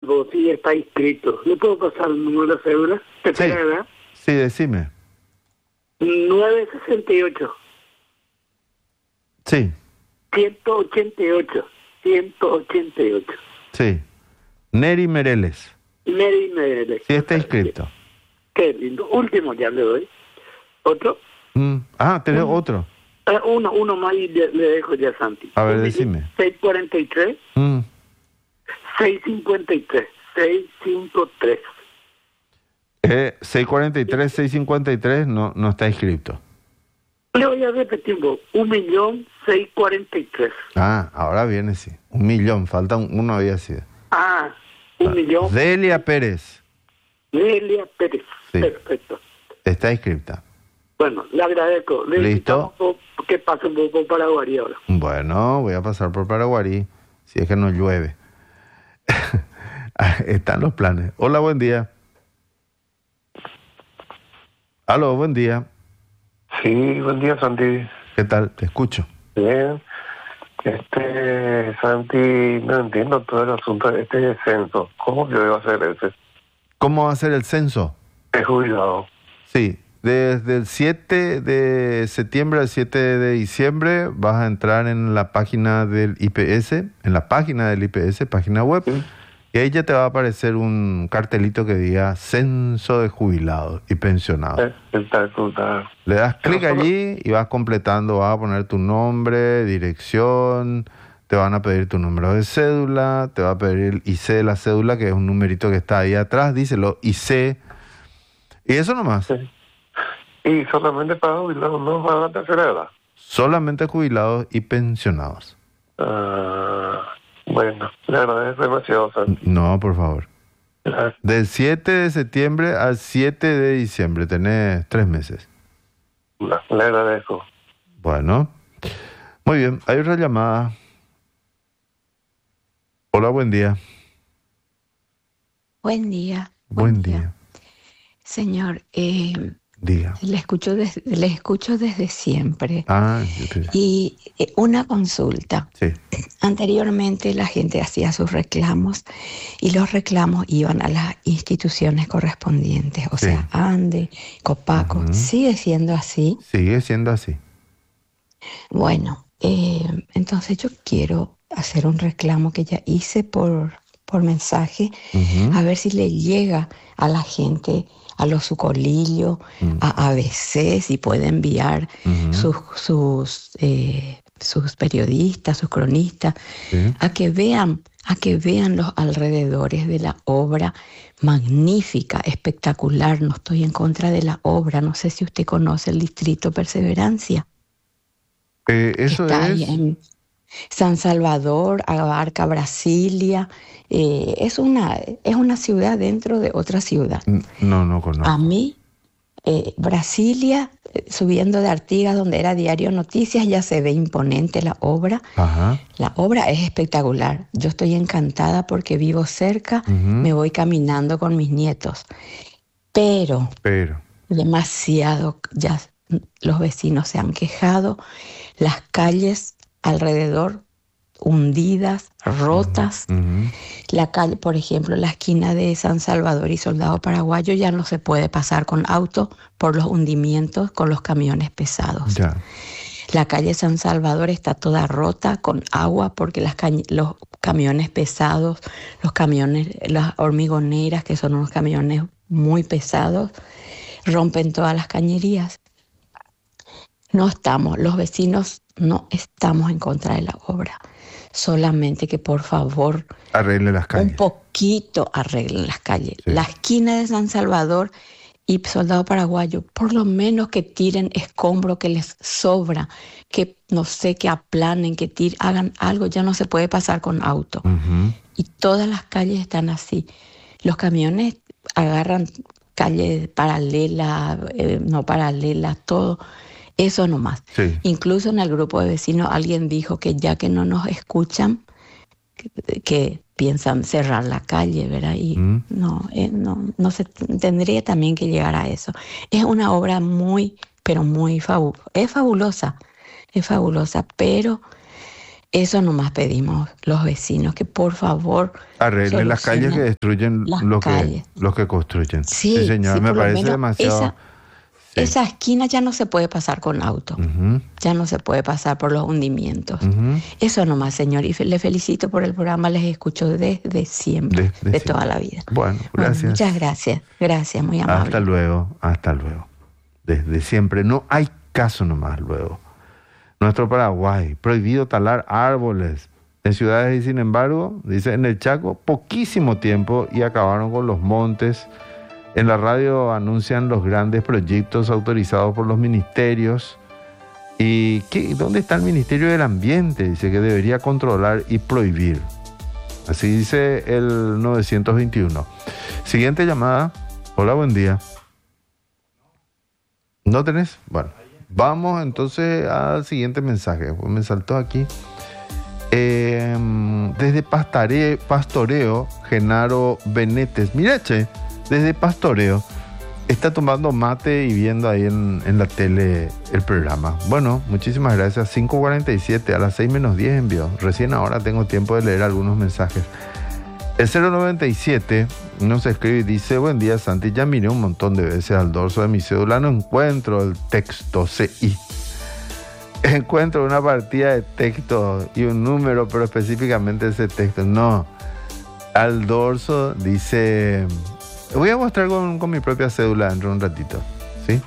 vos sí está inscrito. ¿Le puedo pasar el número de cédula? ¿Te Sí. pega, verdad? Sí, decime. 968 Sí, 188 188. sí. Neri Mereles. Mary Medeles. Sí, está inscrito. Qué lindo. Último ya le doy. ¿Otro? ¿Tenés otro? Uno más y le dejo ya a Santi. A ver, decime. 643 653 653. 643, 653 no está inscrito. Le voy a repetir, 1.643.000. Ahora viene, sí. 1.000.000, falta uno había sido. 1.000.000. Delia Pérez. Delia Pérez. Sí. Perfecto. Está inscrita. Bueno, le agradezco. Le ¿Listo? Que pase un poco por Paraguay ahora. Bueno, voy a pasar por Paraguay, si es que no llueve. Están los planes. Hola, buen día. Aló, buen día. Sí, buen día, Santi. ¿Qué tal? Te escucho. Bien. Santi, no entiendo todo el asunto de este censo. ¿Cómo que debo hacer ese? ¿Cómo va a ser el censo? Es jubilado. Sí, desde el 7 de septiembre al 7 de diciembre vas a entrar en la página del IPS, página web, Sí. y ahí ya te va a aparecer un cartelito que diga Censo de Jubilados y Pensionados. Espectacular. Le das clic Pero solo- allí y vas completando, vas a poner tu nombre, dirección, te van a pedir tu número de cédula, te va a pedir el IC de la cédula, que es un numerito que está ahí atrás, díselo, IC, y eso nomás. Sí. Y solamente para jubilados, no para la tercera edad. Solamente jubilados y pensionados. Bueno, le agradezco demasiado, Santi. No, por favor. Gracias. Del 7 de septiembre al 7 de diciembre, tenés 3 meses. No, le agradezco. Bueno, muy bien, hay otra llamada. Hola, buen día. Buen día. Buen día. Señor, Diga. le escucho desde siempre. Yo te... Y una consulta. Sí. Anteriormente la gente hacía sus reclamos y los reclamos iban a las instituciones correspondientes, o Sí. sea, ANDE, Copaco. Ujú. ¿Sigue siendo así? Sigue siendo así. Bueno, entonces yo quiero hacer un reclamo que ya hice por mensaje, Ujú. a ver si le llega a la gente, a los sucolillos, a ABC, si puede enviar Ujú. sus periodistas, sus cronistas, Sí. a que vean los alrededores de la obra magnífica, espectacular. No estoy en contra de la obra. No sé si usted conoce el distrito Perseverancia. Eso Está es... ahí en San Salvador, abarca Brasilia. Es una ciudad dentro de otra ciudad. No conozco. A mí, Brasilia, subiendo de Artigas, donde era Diario Noticias, ya se ve imponente la obra. Ajá. La obra es espectacular. Yo estoy encantada porque vivo cerca, Ujú. me voy caminando con mis nietos. Pero demasiado, ya los vecinos se han quejado, las calles alrededor hundidas, rotas. Ujú. La calle, por ejemplo, la esquina de San Salvador y Soldado Paraguayo ya no se puede pasar con auto por los hundimientos con los camiones pesados. Ya. La calle San Salvador está toda rota con agua porque los camiones pesados, las hormigoneras, que son unos camiones muy pesados, rompen todas las cañerías. Los vecinos no estamos en contra de la obra. Solamente que por favor, Arregle las calles. un poquito arreglen las calles. Sí. La esquina de San Salvador y Soldado Paraguayo, por lo menos que tiren escombro que les sobra, que no sé, que aplanen, hagan algo. Ya no se puede pasar con auto. Ujú. Y todas las calles están así. Los camiones agarran calles paralelas, no paralelas, todo. Eso nomás. Sí. Incluso en el grupo de vecinos alguien dijo que ya que no nos escuchan, que piensan cerrar la calle, ¿verdad? Y no se tendría también que llegar a eso. Es una obra muy, pero muy fabulosa. Es fabulosa, pero Eso nomás pedimos los vecinos, que por favor Arreglen las calles que destruyen las los calles. que construyen. Sí, señor, sí, me por lo parece menos demasiado. Esa esquina ya no se puede pasar con auto. Ujú, Ya no se puede pasar por los hundimientos. ujú. Eso nomás, señor. Y le felicito por el programa. Les escucho desde siempre, Desde de siempre. toda la vida. Bueno, Bueno, gracias. muchas gracias. Gracias, muy amable. Hasta luego, hasta luego. Desde siempre. No hay caso nomás luego. Nuestro Paraguay, prohibido talar árboles en ciudades y sin embargo, dice en el Chaco, poquísimo tiempo y acabaron con los montes. En la radio anuncian los grandes proyectos autorizados por los ministerios. ¿Y dónde está el Ministerio del Ambiente? Dice que debería controlar y prohibir. Así dice el 921. Siguiente llamada. Hola, buen día. ¿No tenés? Bueno, vamos entonces al siguiente mensaje. Pues me saltó aquí. Desde Pastoreo, Genaro Benetes. Mira, che, desde Pastoreo está tomando mate y viendo ahí en la tele el programa. Bueno, muchísimas gracias. 5:47, a las 6 menos 10 envió. Recién ahora tengo tiempo de leer algunos mensajes. El 097 nos escribe y dice: buen día, Santi, ya miré un montón de veces al dorso de mi cédula, no encuentro el texto CI. Encuentro una partida de texto y un número, pero específicamente ese texto no. Al dorso dice... Voy a mostrar con mi propia cédula dentro de un ratito, ¿sí?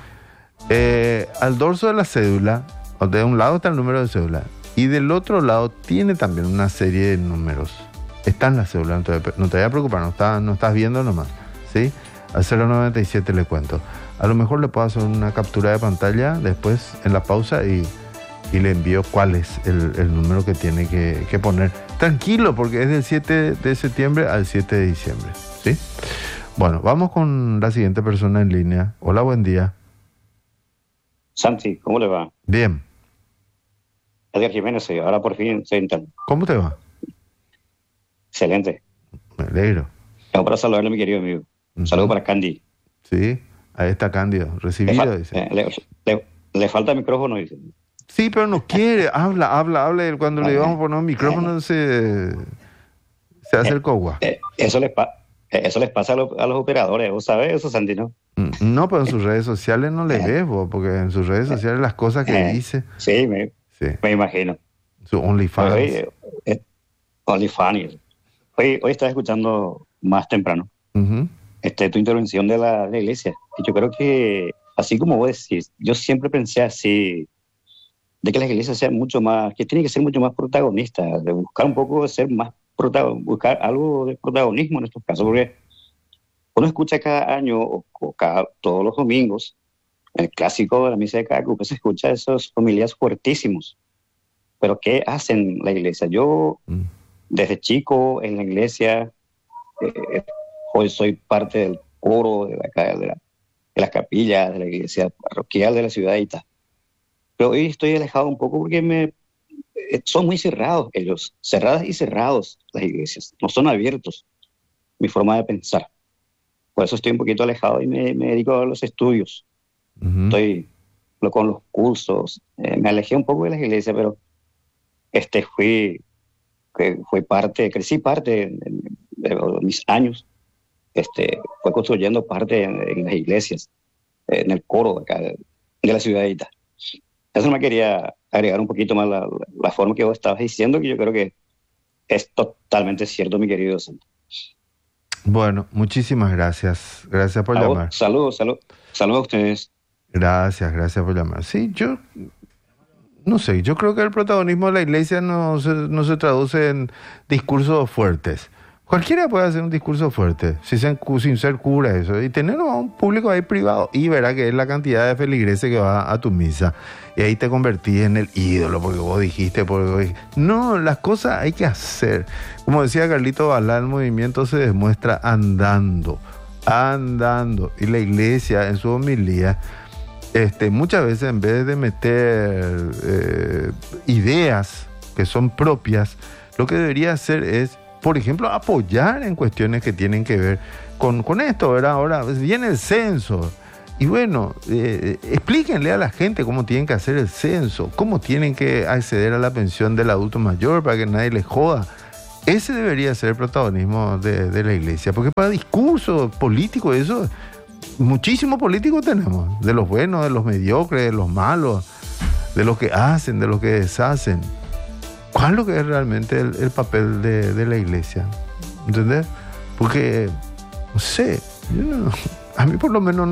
Al dorso de la cédula, de un lado está el número de cédula y del otro lado tiene también una serie de números. Está en la cédula, no te vayas a preocupar, no estás viendo nomás, ¿sí? Al 097 le cuento. A lo mejor le puedo hacer una captura de pantalla después en la pausa y le envío cuál es el número que tiene que poner. Tranquilo, porque es del 7 de septiembre al 7 de diciembre, ¿sí? Bueno, vamos con la siguiente persona en línea. Hola, buen día. Santi, ¿cómo le va? Bien. Edgar Jiménez, ahora por fin se interno. ¿Cómo te va? Excelente. Me alegro. Vengo para saludarle a mi querido amigo. Un saludo para Candy. Sí, ahí está Cándido. Recibido, dice. Le falta micrófono, dice. Sí, pero no quiere. Habla. Cuando le vamos a poner un micrófono se hace el cogua. Eso les pasa a los operadores, ¿vos sabés eso, Santi, no? No, pero en sus redes sociales no le ves vos, porque en sus redes sociales las cosas que dice. Sí, me imagino. Su OnlyFans. OnlyFans. Hoy estaba escuchando más temprano tu intervención de la iglesia. Y yo creo que, así como vos decís, yo siempre pensé así, de que las iglesias sean mucho más, que tienen que ser mucho más protagonistas, de buscar un poco de ser más buscar algo de protagonismo en estos casos, porque uno escucha cada año o todos los domingos el clásico de la misa de cada grupo, se escucha esos familias fuertísimos, pero ¿qué hacen la iglesia? Yo desde chico en la iglesia hoy soy parte del coro de las capillas de la iglesia parroquial de la ciudad y tal, pero hoy estoy alejado un poco porque son muy cerrados ellos, cerradas y cerrados las iglesias, no son abiertos, mi forma de pensar. Por eso estoy un poquito alejado y me dedico a los estudios. Estoy con los cursos, me alejé un poco de las iglesias, pero crecí parte de mis años, fue construyendo parte en las iglesias, en el coro de acá de la ciudadita. Eso me quería agregar un poquito más la forma que vos estabas diciendo, que yo creo que es totalmente cierto, mi querido Santo. Bueno, muchísimas gracias. Gracias por llamar. Saludos a ustedes. Gracias por llamar. Sí, yo no sé, yo creo que el protagonismo de la iglesia no se traduce en discursos fuertes. Cualquiera puede hacer un discurso fuerte, sin ser cura, eso, y tener a un público ahí privado, y verá que es la cantidad de feligreses que va a tu misa, y ahí te convertís en el ídolo, porque vos dijiste. No, las cosas hay que hacer. Como decía Carlito Balá, el movimiento se demuestra andando, y la iglesia en su homilía, muchas veces en vez de meter ideas que son propias, lo que debería hacer es, por ejemplo, apoyar en cuestiones que tienen que ver con esto, ¿verdad? Ahora viene el censo Y bueno, explíquenle a la gente cómo tienen que hacer el censo, cómo tienen que acceder a la pensión del adulto mayor para que nadie les joda. Ese debería ser el protagonismo de la iglesia, porque para discursos políticos, eso, muchísimos políticos tenemos, de los buenos, de los mediocres, de los malos, de los que hacen, de los que deshacen. ¿Cuál es lo que es realmente el papel de la iglesia? ¿Entendés? Porque, no sé, a mí por lo menos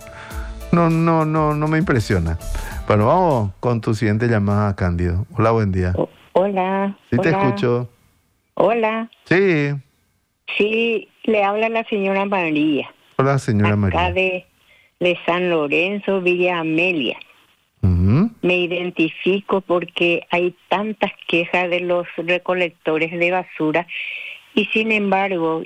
no me impresiona. Bueno, vamos con tu siguiente llamada, Cándido. Hola, buen día. Hola. Sí, hola. te escucho. Hola. Sí. Sí, le habla la señora María. Hola, señora María. Acá de San Lorenzo, Villa Amelia. Me identifico porque hay tantas quejas de los recolectores de basura y sin embargo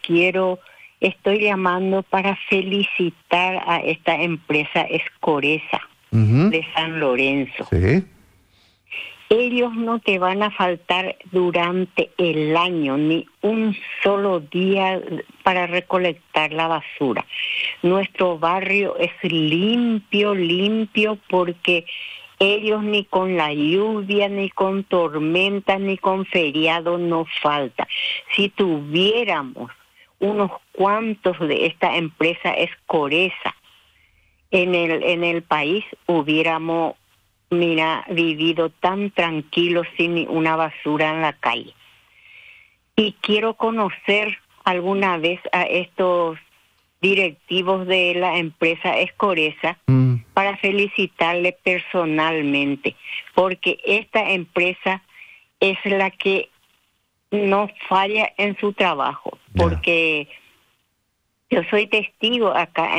estoy llamando para felicitar a esta empresa Escoresa de San Lorenzo. Sí. Ellos no te van a faltar durante el año ni un solo día para recolectar la basura. Nuestro barrio es limpio porque ellos ni con la lluvia, ni con tormenta, ni con feriado no falta. Si tuviéramos unos cuantos de esta empresa Escoresa en el país, hubiéramos vivido tan tranquilos sin ni una basura en la calle. Y quiero conocer alguna vez a estos directivos de la empresa Escoresa para felicitarle personalmente, porque esta empresa es la que no falla en su trabajo, porque yo soy testigo acá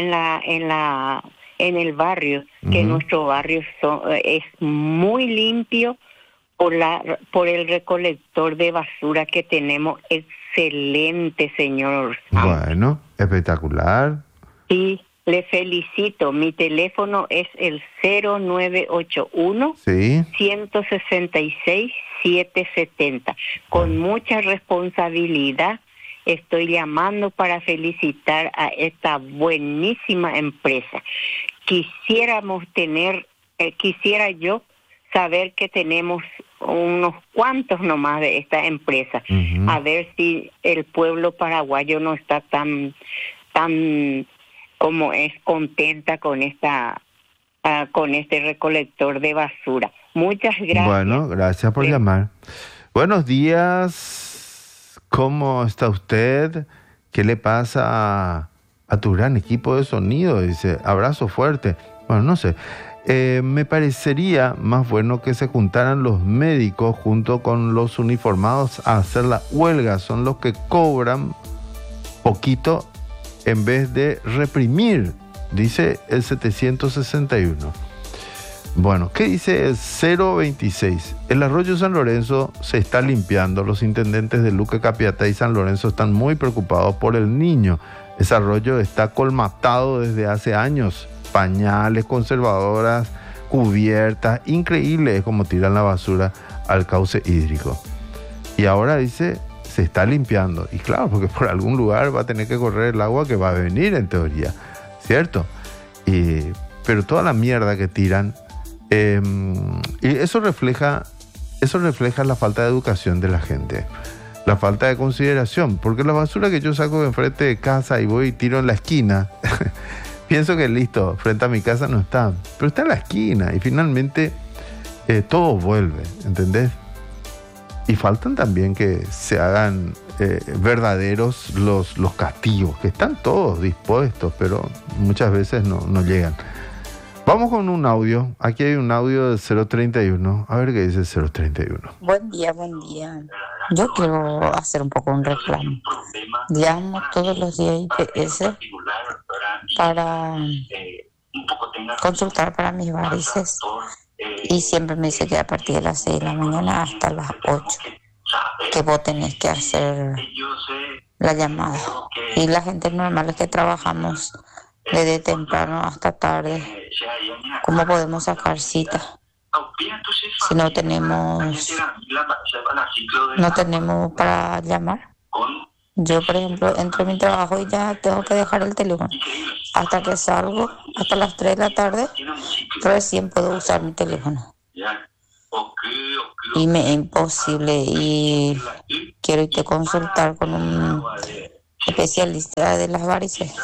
en el barrio, que nuestro barrio es muy limpio por el recolector de basura que tenemos. Excelente, señor. Bueno, espectacular. Sí, le felicito. Mi teléfono es el 0981 166 770. Con mucha responsabilidad estoy llamando para felicitar a esta buenísima empresa. Quisiera yo saber que tenemos unos cuantos nomás de esta empresa, a ver si el pueblo paraguayo no está tan como es contenta con este recolector de basura. Muchas gracias. Bueno, gracias por llamar. Buenos días. ¿Cómo está usted? ¿Qué le pasa a tu gran equipo de sonido? Dice, abrazo fuerte. Bueno, no sé. Me parecería más bueno que se juntaran los médicos junto con los uniformados a hacer la huelga. Son los que cobran poquito en vez de reprimir, dice el 761. Bueno, ¿qué dice el 026? El arroyo San Lorenzo se está limpiando. Los intendentes de Luque, Capiatá y San Lorenzo están muy preocupados por el niño. Ese arroyo está colmatado desde hace años. Pañales, conservadoras, cubiertas. Increíble es como tiran la basura al cauce hídrico. Y ahora dice, se está limpiando. Y claro, porque por algún lugar va a tener que correr el agua que va a venir en teoría, ¿cierto? Pero toda la mierda que tiran, y eso refleja la falta de educación de la gente, la falta de consideración, porque la basura que yo saco de enfrente de casa y voy y tiro en la esquina, pienso que listo, frente a mi casa no está, pero está en la esquina y finalmente todo vuelve, ¿entendés? Y faltan también que se hagan verdaderos los castigos, que están todos dispuestos, pero muchas veces no llegan. Vamos con un audio. Aquí hay un audio del 031. A ver qué dice el 031. Buen día. Yo quiero hacer un poco un reclamo. Llamo todos los días a IPS para consultar para mis varices y siempre me dice que a partir de las 6 de la mañana hasta las 8 que vos tenés que hacer la llamada. Y la gente normal es que trabajamos desde temprano hasta tarde. ¿Cómo podemos sacar cita si no tenemos para llamar? Yo, por ejemplo, entro en mi trabajo y ya tengo que dejar el teléfono. Hasta que salgo, hasta las 3 de la tarde, recién puedo usar mi teléfono. Y me es imposible y quiero irte a consultar con un especialista de las varices.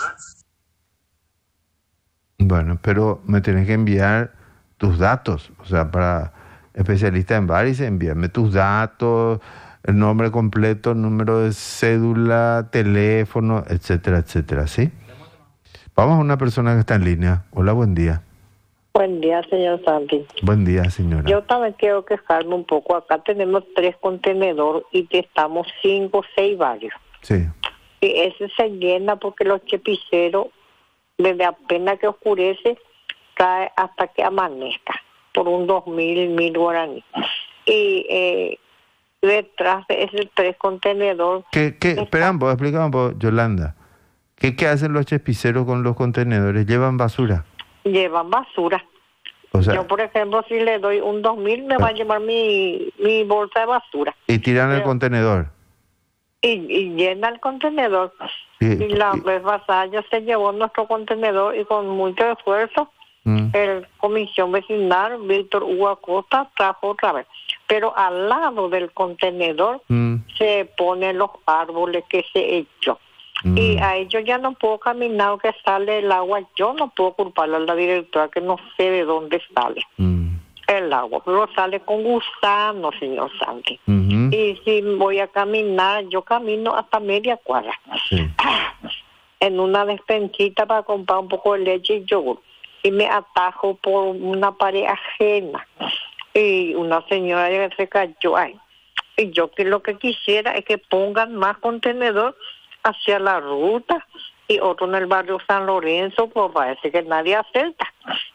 Bueno, pero me tenés que enviar tus datos. O sea, para especialista en varices, envíame tus datos, el nombre completo, número de cédula, teléfono, etcétera, etcétera, ¿sí? Vamos a una persona que está en línea. Hola, buen día. Buen día, señor Santi. Buen día, señora. Yo también quiero quejarme un poco. Acá tenemos 3 contenedores y estamos 5 o 6 barrios. Sí. Y ese se llena porque los chepiceros, desde apenas que oscurece, trae hasta que amanezca, por un 2.000 guaraní. Y detrás de ese 3 contenedores... Esperan, vos explican vos, Yolanda. ¿Qué hacen los chepiceros con los contenedores? ¿Llevan basura? Llevan basura. O sea, yo, por ejemplo, si le doy un 2.000, me va a llevar mi bolsa de basura. Y tiran el contenedor. Y llena el contenedor. Y la vez pasada ya se llevó nuestro contenedor y con mucho esfuerzo el comisión vecinal Víctor Hugo Acosta trajo otra vez. Pero al lado del contenedor se ponen los árboles que se echó. Y a ellos ya no puedo caminar, que sale el agua. Yo no puedo culparle a la directora, que no sé de dónde sale el agua, pero sale con gusano, señor Santi. Y si voy a caminar, yo camino hasta media cuadra. En una despensita para comprar un poco de leche y yogur. Y me atajo por una pared ajena. Y una señora ya se cayó ahí. Y yo que lo que quisiera es que pongan más contenedor hacia la ruta y otro en el barrio San Lorenzo, pues parece que nadie acepta.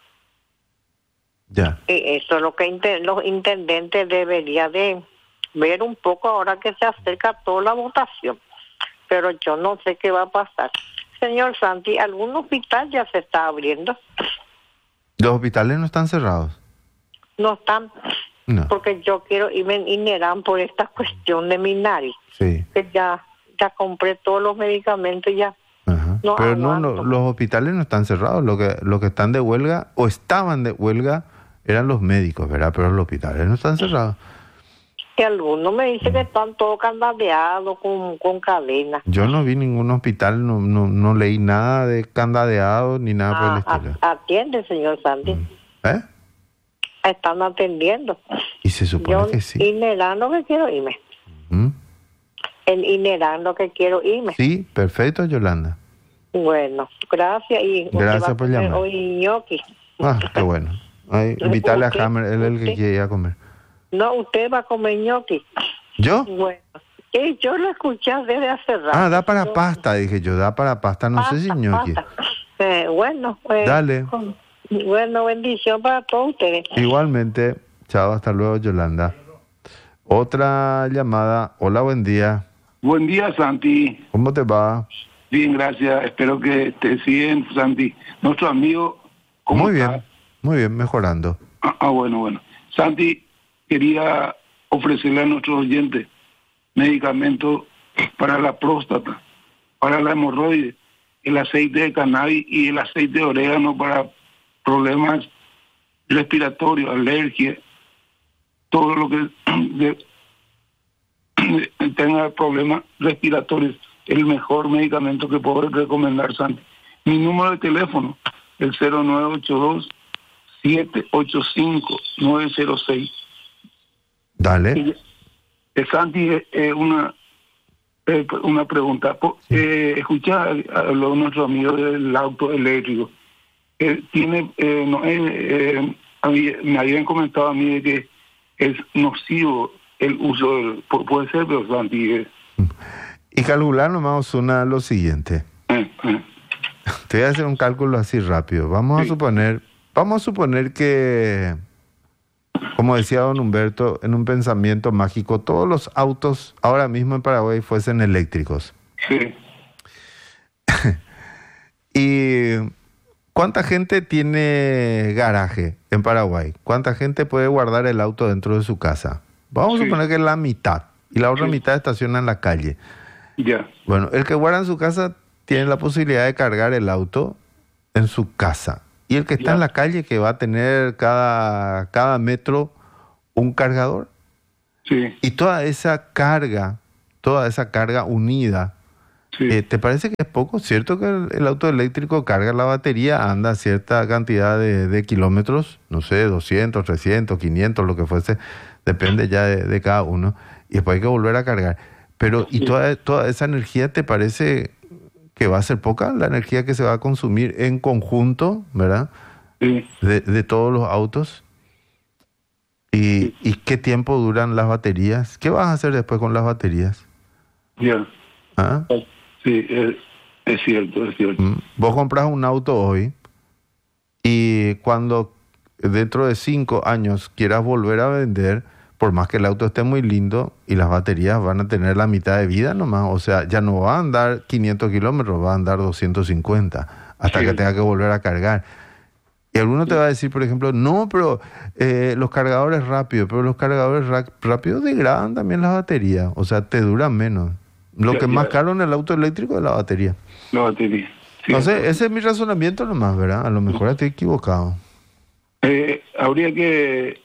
Ya. Y eso es lo que los intendentes deberían de ver un poco ahora que se acerca toda la votación. Pero yo no sé qué va a pasar. Señor Santi, ¿algún hospital ya se está abriendo? ¿Los hospitales no están cerrados? No están. No. Porque yo quiero irme en Inerán por esta cuestión de mi nariz. Sí. Que ya compré todos los medicamentos ya. Ajá. No, pero no, los hospitales no están cerrados. Lo que están de huelga o estaban de huelga eran los médicos, ¿verdad? Pero los hospitales no están cerrados. Que algunos me dicen que están todos candadeados con cadenas. Yo no vi ningún hospital, no leí nada de candadeado ni nada por el estilo. Atiende, señor Santi. ¿Eh? Están atendiendo. Y se supone que sí. Inerán lo que quiero irme. En Inerán lo que quiero irme. Sí, perfecto, Yolanda. Bueno, gracias. Y gracias por llamar. Hoy ñoqui. Ah, qué bueno. Invítale a Hammer, él es el que quiere ir a comer. No, usted va a comer ñoqui. ¿Yo? Bueno, yo lo escuché desde hace rato. Ah, da para pasta, dije yo, da para pasta, no sé si ñoqui. Bueno, dale. Bueno, bendición para todos ustedes. Igualmente, chao, hasta luego, Yolanda. Otra llamada. Hola, buen día. Buen día, Santi. ¿Cómo te va? Bien, gracias. Espero que estés bien, Santi. Nuestro amigo... Muy bien, mejorando. Bueno. Santi, quería ofrecerle a nuestros oyentes medicamentos para la próstata, para la hemorroides, el aceite de cannabis y el aceite de orégano para problemas respiratorios, alergias, todo lo que tenga problemas respiratorios, el mejor medicamento que puedo recomendar, Santi. Mi número de teléfono, el 0982-785-906. Dale. Santi, una pregunta. Escucha, habló nuestro amigo del auto eléctrico. Me habían comentado a mí de que es nocivo el uso del... Puede ser, pero Santi... Y calcular nomás lo siguiente. Te voy a hacer un cálculo así rápido. Vamos a suponer que, como decía don Humberto, en un pensamiento mágico, todos los autos ahora mismo en Paraguay fuesen eléctricos. Sí. ¿Y cuánta gente tiene garaje en Paraguay? ¿Cuánta gente puede guardar el auto dentro de su casa? Vamos a suponer que es la mitad y la otra mitad estaciona en la calle. Ya. Bueno, el que guarda en su casa tiene la posibilidad de cargar el auto en su casa. Y el que está en la calle, que va a tener cada metro un cargador. Sí. Y toda esa carga unida, Sí. ¿te parece que es poco? ¿Cierto que el auto eléctrico carga la batería, anda a cierta cantidad de kilómetros? No sé, 200, 300, 500, lo que fuese. Depende ya de cada uno. Y después hay que volver a cargar. Pero, ¿y toda esa energía te parece que va a ser poca? La energía que se va a consumir en conjunto, ¿verdad? Sí. De todos los autos. ¿Y qué tiempo duran las baterías? ¿Qué vas a hacer después con las baterías? Ya. ¿Ah? Sí, es cierto, es cierto. Vos compras un auto hoy y cuando dentro de 5 años quieras volver a vender, por más que el auto esté muy lindo y las baterías van a tener la mitad de vida nomás, o sea, ya no va a andar 500 kilómetros, va a andar 250 hasta que tenga que volver a cargar. Y alguno te va a decir, por ejemplo, no, pero los cargadores rápidos, pero los cargadores rápidos degradan también las baterías, o sea, te duran menos. Lo que es más caro en el auto eléctrico es la batería. La batería. Sí. No sé, ese es mi razonamiento nomás, ¿verdad? A lo mejor estoy equivocado. Habría que...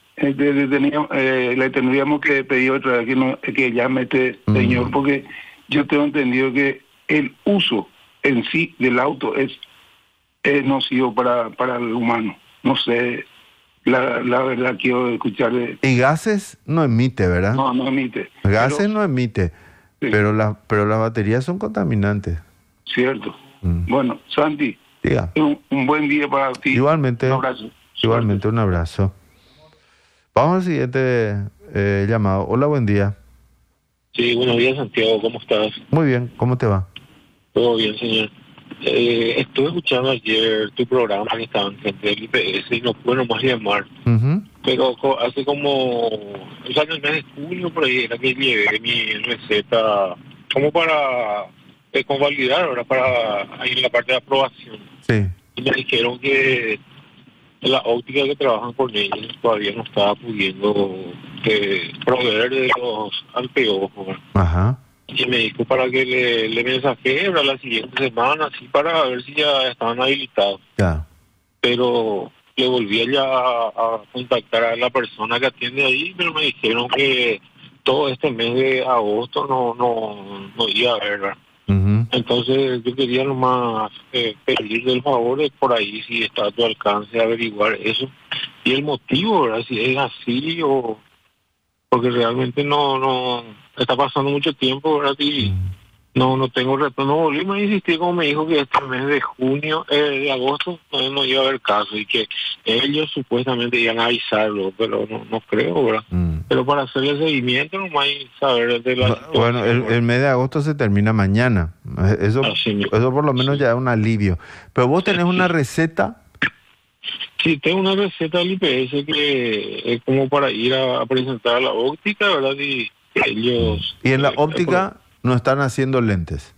le tendríamos que pedir otra vez que llame este señor, porque yo tengo entendido que el uso en sí del auto es nocivo para el humano. No sé, la verdad quiero escuchar y gases no emite, ¿verdad? No emite. Gases no emite, sí. pero las baterías son contaminantes. Cierto. Bueno, Santi, diga. Un buen día para ti. Igualmente. Un abrazo. Igualmente, un abrazo. Vamos al siguiente llamado. Hola, buen día. Sí, buenos días, Santiago, ¿cómo estás? Muy bien, ¿cómo te va? Todo bien, señor. Estuve escuchando ayer tu programa que estaban frente del IPS y no puedo más llamar. Pero hace como, o sea, en el mes de junio por ahí era que llevé mi receta como para convalidar, ahora para ahí en la parte de aprobación. Sí. Y me dijeron que la óptica que trabajan con ellos todavía no estaba pudiendo proveer de los anteojos. Ajá. Y me dijo para que le mensajee para la siguiente semana, así para ver si ya estaban habilitados. Ya. Pero le volví ya a contactar a la persona que atiende ahí, pero me dijeron que todo este mes de agosto no iba a haber, ¿verdad? Entonces yo quería nomás pedirle el favor de por ahí si está a tu alcance averiguar eso y el motivo, ¿verdad? Si es así o porque realmente no está pasando mucho tiempo, ¿verdad? Y no tengo retorno. No volvimos a insistir como me dijo que este mes de junio, de agosto no iba a haber caso y que ellos supuestamente iban a avisarlo, pero no creo, ¿verdad? Pero para hacerle seguimiento nomás hay saber de la bueno, el mes de agosto se termina mañana. Eso por lo menos ya es un alivio. Pero vos tenés una receta. Sí, tengo una receta del IPS que es como para ir a presentar a la óptica, ¿verdad? Y ellos... Y en la óptica no están haciendo lentes.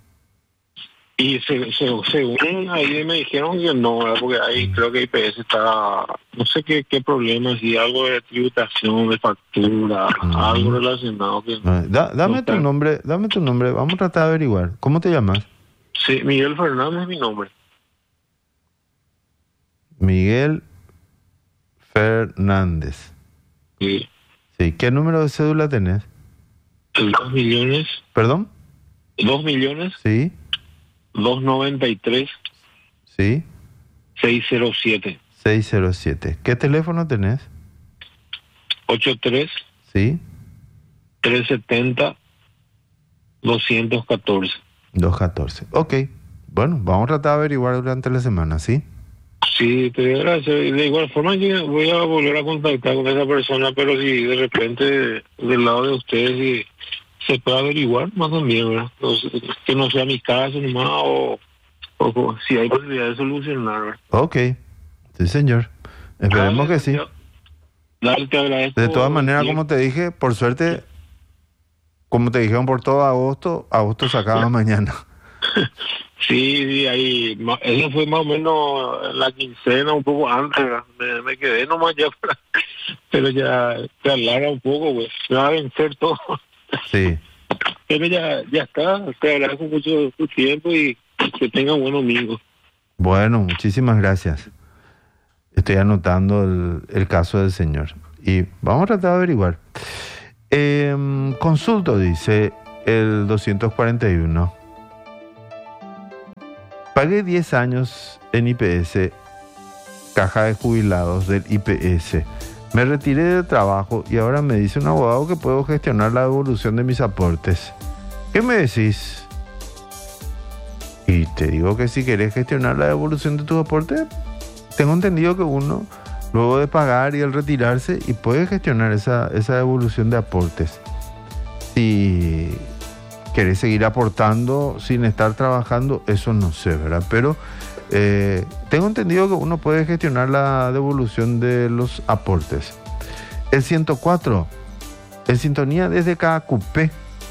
Y según ahí me dijeron que no, ¿verdad? Porque ahí creo que IPS está... No sé qué problema, si algo de tributación, de factura, algo relacionado. Que dame tu nombre, vamos a tratar de averiguar. ¿Cómo te llamas? Sí, Miguel Fernández es mi nombre. Miguel Fernández. Sí. Sí. ¿Qué número de cédula tenés? 2 millones. ¿Perdón? 2 millones. Sí. 293. Sí. 607. 607. ¿Qué teléfono tenés? 83. Sí. 370. 214. 214. Ok. Bueno, vamos a tratar de averiguar durante la semana, ¿sí? Sí, te doy gracias. De igual forma yo voy a volver a contactar con esa persona, pero si de repente del lado de ustedes si se puede averiguar más también, ¿verdad? Entonces, que no sea mi caso nomás o si hay posibilidad de solucionar, ¿verdad? Ok, sí señor. Esperemos que sí. Dale, te agradezco. De todas maneras, como te dije, por suerte, como te dijeron por todo agosto se acaba mañana. Sí, ahí, eso fue más o menos la quincena, un poco antes, me quedé nomás ya, pero ya se alarga un poco, pues, se va a vencer todo. Sí. Pero ya está. Te agradezco mucho tu tiempo y que tengan buen domingo. Bueno, muchísimas gracias. Estoy anotando el caso del señor. Y vamos a tratar de averiguar. Consulto, dice el 241. Pagué 10 años en IPS, caja de jubilados del IPS. Me retiré del trabajo y ahora me dice un abogado que puedo gestionar la devolución de mis aportes. ¿Qué me decís? Y te digo que si querés gestionar la devolución de tus aportes, tengo entendido que uno, luego de pagar y al retirarse, y puede gestionar esa devolución de aportes. Si querés seguir aportando sin estar trabajando, eso no sé, ¿verdad? Pero tengo entendido que uno puede gestionar la devolución de los aportes. El 104, en sintonía desde Cacupé.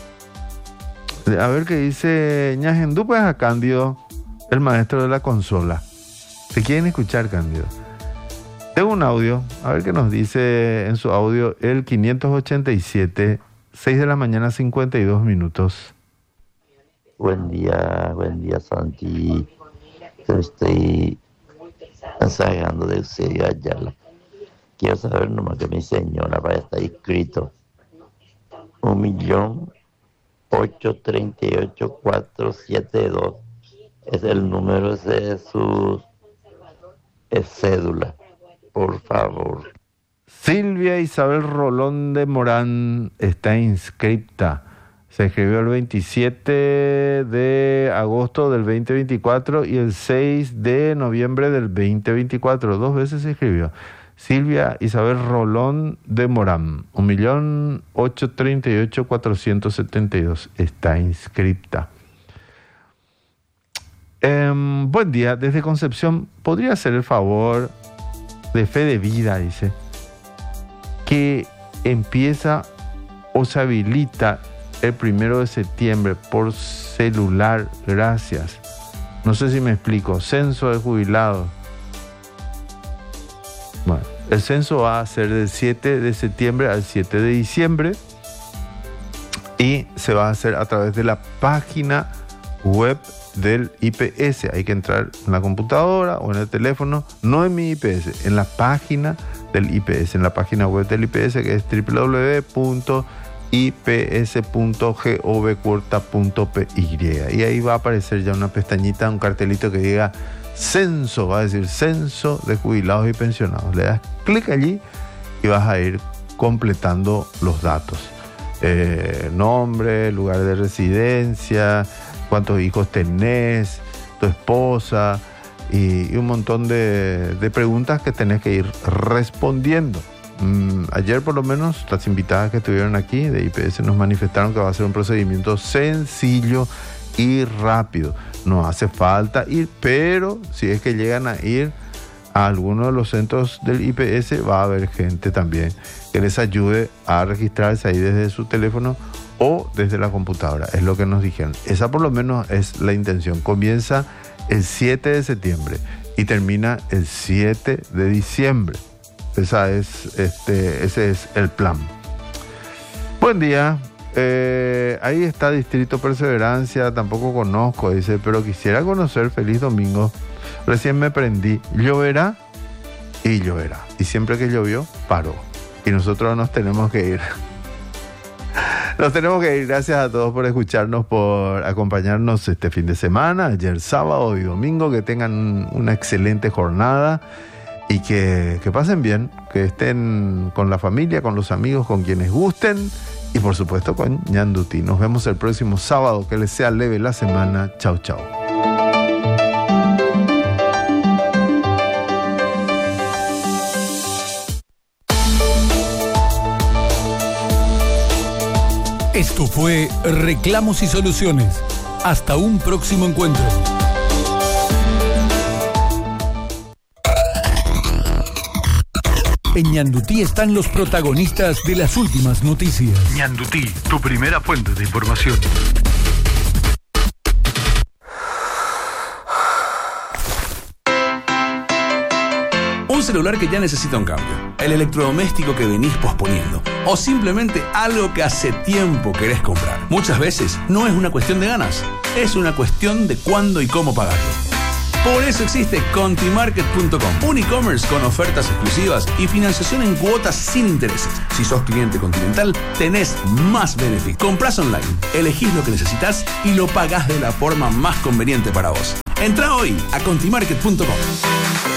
A ver qué dice Ñagendú, pues a Cándido, el maestro de la consola. ¿Te quieren escuchar, Cándido? Tengo un audio, a ver qué nos dice en su audio el 587, 6 de la mañana, 52 minutos. Buen día, Santi. Estoy ensayando de Eusebio Ayala. Quiero saber nomás que mi señora vaya a estar inscrito. 1.838.472 es el número ese de su cédula. Por favor. Silvia Isabel Rolón de Morán está inscripta. Se inscribió el 27 de agosto del 2024 y el 6 de noviembre del 2024. 2 veces se inscribió. Silvia Isabel Rolón de Morán, 1.838.472. Está inscripta. Buen día. Desde Concepción, ¿podría hacer el favor de Fe de Vida, dice, que empieza o se habilita el 1 de septiembre por celular? Gracias. No sé si me explico. Censo de jubilados. Bueno, el censo va a ser del 7 de septiembre al 7 de diciembre y se va a hacer a través de la página web del IPS. Hay que entrar en la computadora o en el teléfono, no en mi IPS, en la página del IPS, en la página web del IPS, que es www.ips.govcorta.py, y ahí va a aparecer ya una pestañita, un cartelito que diga censo, va a decir censo de jubilados y pensionados. Le das clic allí y vas a ir completando los datos, nombre, lugar de residencia, cuántos hijos tenés, tu esposa y un montón de preguntas que tenés que ir respondiendo. Ayer por lo menos las invitadas que estuvieron aquí de IPS nos manifestaron que va a ser un procedimiento sencillo y rápido. No hace falta ir, pero si es que llegan a ir a alguno de los centros del IPS, va a haber gente también que les ayude a registrarse ahí desde su teléfono o desde la computadora. Es lo que nos dijeron. Esa por lo menos es la intención. Comienza el 7 de septiembre y termina el 7 de diciembre. Ese es el plan. Buen día. Ahí está Distrito Perseverancia. Tampoco conozco, dice, pero quisiera conocer. Feliz domingo. Recién me prendí. Lloverá y lloverá. Y siempre que llovió, paró. Y nosotros nos tenemos que ir. Nos tenemos que ir. Gracias a todos por escucharnos, por acompañarnos este fin de semana, ayer sábado y domingo. Que tengan una excelente jornada y que pasen bien, que estén con la familia, con los amigos, con quienes gusten y por supuesto con Ñanduti. Nos vemos el próximo sábado. Que les sea leve la semana. Chau, chau. Esto fue Reclamos y Soluciones. Hasta un próximo encuentro. En Ñandutí están los protagonistas de las últimas noticias. Ñandutí, tu primera fuente de información. Un celular que ya necesita un cambio, el electrodoméstico que venís posponiendo, o simplemente algo que hace tiempo querés comprar. Muchas veces no es una cuestión de ganas, es una cuestión de cuándo y cómo pagarlo. Por eso existe Contimarket.com, un e-commerce con ofertas exclusivas y financiación en cuotas sin intereses. Si sos cliente Continental, tenés más beneficios. Comprás online, elegís lo que necesitas y lo pagás de la forma más conveniente para vos. Entrá hoy a Contimarket.com.